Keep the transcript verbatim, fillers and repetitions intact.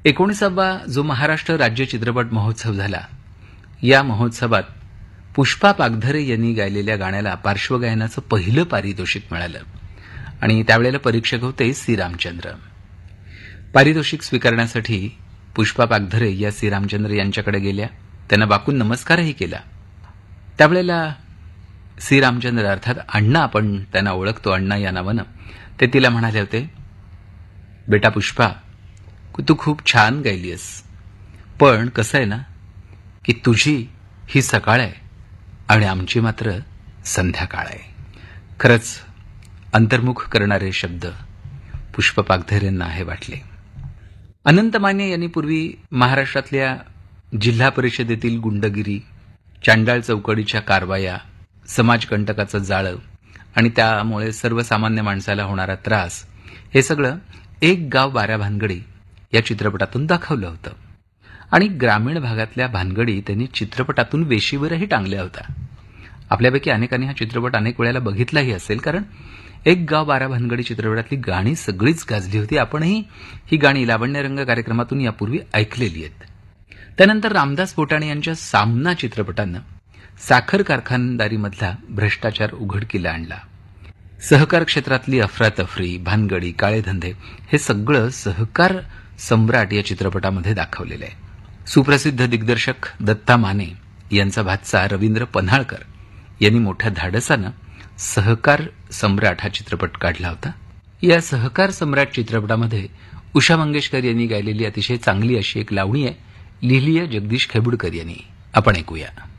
एकोणीसावा जो महाराष्ट्र राज्य चित्रपट महोत्सव झाला, या महोत्सवात पुष्पा पागधरे यांनी गायलेल्या गाण्याला पार्श्वगायनाचं पहिलं पारितोषिक मिळालं आणि त्यावेळेला परीक्षक होते सी रामचंद्र. पारितोषिक स्वीकारण्यासाठी पुष्पा पागधरे या सी रामचंद्र यांच्याकडे गेल्या. त्यांना वाकून नमस्कारही केला. त्यावेळेला सी रामचंद्र अर्थात अण्णा, आपण त्यांना ओळखतो अण्णा या नावानं, ते तिला म्हणाले होते, बेटा पुष्पा, तू खूप छान गायलीस, पण कसं आहे ना की तुझी ही सकाळ आहे आणि आमची मात्र संध्याकाळ आहे. खरंच अंतर्मुख करणारे शब्द पुष्पा पागधरेंना हे वाटले. अनंत माने यांनी पूर्वी महाराष्ट्रातल्या जिल्हा परिषदेतील गुंडगिरी, चांडाळ चौकडीच्या कारवाया, समाजकंटकाचं जाळं आणि त्यामुळे सर्वसामान्य माणसाला होणारा त्रास, हे सगळं एक गाव बारा भानगडी या चित्रपटातून दाखवलं होतं. आणि ग्रामीण भागातल्या भानगडी त्यांनी चित्रपटातून वेशीवरही टांगल्या होत्या. आपल्यापैकी अनेकांनी हा चित्रपट अनेक वेळेला बघितलाही असेल, कारण एक गाव बारा भानगडी चित्रपटातली गाणी सगळीच गाजली होती. आपणही ही गाणी लावण्यरंग कार्यक्रमातून यापूर्वी ऐकलेली आहेत. त्यानंतर रामदास पोटाणे यांच्या सामना चित्रपटानं साखर कारखानदारीमधला भ्रष्टाचार उघडकीला आणला. सहकार क्षेत्रातली अफरातफरी, भानगडी, काळेधंदे हे सगळं सहकार सम्राट या चित्रपटामध्ये दाखवलेलं आहे. सुप्रसिद्ध दिग्दर्शक दत्ता माने यांचा भाचा रवींद्र पन्हाळकर यांनी मोठ्या धाडसानं सहकार सम्राट हा चित्रपट काढला होता. या सहकार सम्राट चित्रपटामध्ये उषा मंगेशकर यांनी गायलेली अतिशय चांगली अशी एक लावणी आहे, लिहिली आहे जगदीश खेबुडकर यांनी. आपण ऐकूया.